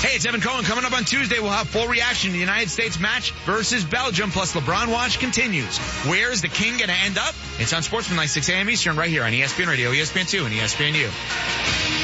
Hey, it's Evan Cohen. Coming up on Tuesday, we'll have full reaction to the United States match versus Belgium, plus LeBron watch continues. Where's the king going to end up? It's on Sportsman Night, 6 a.m. Eastern, right here on ESPN Radio, ESPN2, and ESPNU.